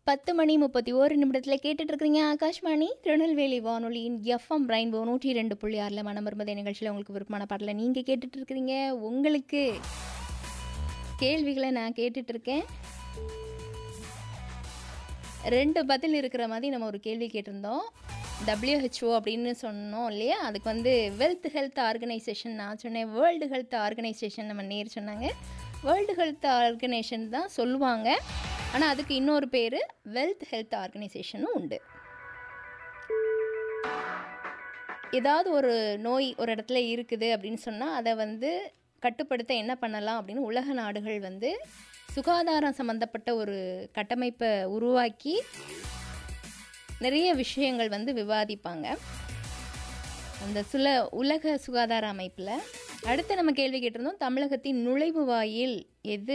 10:31 கேட்டுட்டு இருக்கிறீங்க. ஆகாஷ்வாணி திருநெல்வேலி வானொலியின் எஃப்எம் ரெயின்போ 102.6 மனமருமதை நிகழ்ச்சியில் உங்களுக்கு விருப்பமான பாடலை நீங்கள் கேட்டுட்டு இருக்கிறீங்க. உங்களுக்கு கேள்விகளை நான் கேட்டுட்டு இருக்கேன். 2 பதில் இருக்கிற மாதிரி நம்ம ஒரு கேள்வி கேட்டிருந்தோம். WHO அப்படின்னு சொன்னோம் இல்லையா, அதுக்கு வந்து வெல்த் ஹெல்த் ஆர்கனைசேஷன் நான் சொன்னேன். வேர்ல்டு ஹெல்த் ஆர்கனைசேஷன் நம்ம நேர் சொன்னாங்க. வேர்ல்டு ஹெல்த் ஆர்கனைசேஷன் தான் சொல்லுவாங்க, ஆனால் அதுக்கு இன்னொரு பேர் வெல்த் ஹெல்த் ஆர்கனைசேஷனும் உண்டு. ஏதாவது ஒரு நோய் ஒரு இடத்துல இருக்குது அப்படின்னு சொன்னால் அதை வந்து கட்டுப்படுத்த என்ன பண்ணலாம் அப்படின்னு உலக நாடுகள் வந்து சுகாதாரம் சம்மந்தப்பட்ட ஒரு கட்டமைப்பை உருவாக்கி நிறைய விஷயங்கள் வந்து விவாதிப்பாங்க அந்த உலக சுகாதார அமைப்பில். அடுத்து நம்ம கேள்வி கேட்டிருந்தோம், தமிழகத்தின் நுழைவு வாயில் எது